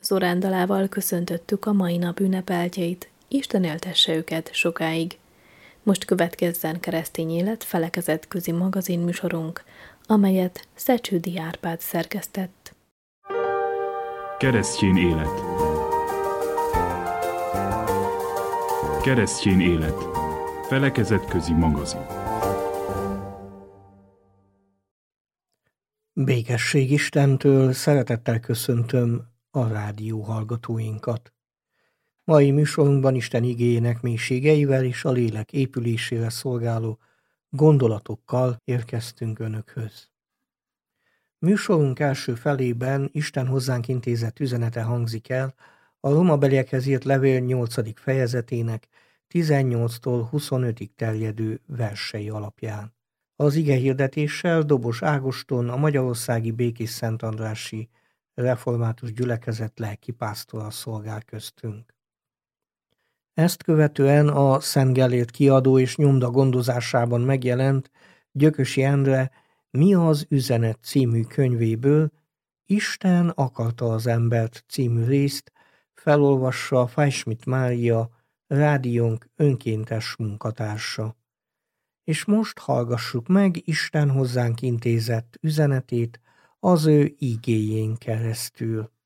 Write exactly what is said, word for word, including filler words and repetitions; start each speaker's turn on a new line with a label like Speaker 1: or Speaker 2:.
Speaker 1: Zorán dalával köszöntöttük a mai nap ünnepeltjeit, Isten éltesse őket sokáig. Most következzen Keresztény Élet felekezet közi magazin műsorunk, amelyet Szecsődi Árpád szerkesztett.
Speaker 2: Keresztény élet. Keresztény élet. Felekezet közi magazin.
Speaker 3: Békesség Istentől, szeretettel köszöntöm a rádió hallgatóinkat. Mai műsorunkban Isten igéjének mélységeivel és a lélek épülésére szolgáló gondolatokkal érkeztünk Önökhöz. Műsorunk első felében Isten hozzánk intézett üzenete hangzik el a Rómabeliekhez írt levél nyolcadik fejezetének tizennyolctól huszonötig terjedő versei alapján. Az igehirdetéssel Dobos Ágoston, a Magyarországi Békés Szentandrási Református Gyülekezet lelkipásztora szolgál köztünk. Ezt követően a Szent Gellért kiadó és nyomda gondozásában megjelent Gyökösi Endre Mi az üzenet című könyvéből Isten akarta az embert című részt felolvassa Fajsmit Mária, rádiónk önkéntes munkatársa. És most hallgassuk meg Isten hozzánk intézett üzenetét az ő igéjén keresztül.